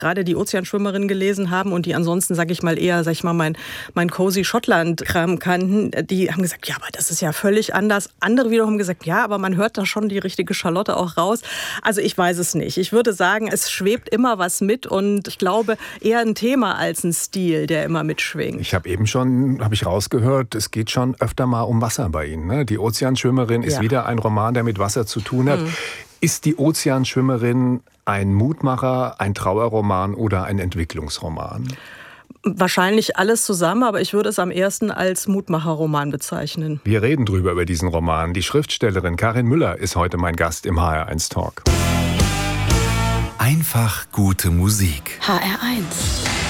gerade die Ozeanschwimmerin gelesen haben und die ansonsten, mein Cozy Schottland-Kram kannten, die haben gesagt, ja, aber das ist ja völlig anders. Andere wiederum haben gesagt, ja, aber man hört da schon die richtige Charlotte auch raus. Also ich weiß es nicht. Ich würde sagen, es schwebt immer was mit und ich glaube eher ein Thema als ein Stil, der immer mitschwingt. Ich habe rausgehört, es geht schon öfter mal um Wasser bei Ihnen. Ne? Die Ozeanschwimmerin ist wieder ein Roman, der mit Wasser zu tun hat. Ist die Ozeanschwimmerin ein Mutmacher, ein Trauerroman oder ein Entwicklungsroman? Wahrscheinlich alles zusammen, aber ich würde es am ehesten als Mutmacherroman bezeichnen. Wir reden drüber über diesen Roman. Die Schriftstellerin Karin Müller ist heute mein Gast im HR1 Talk. Einfach gute Musik. HR1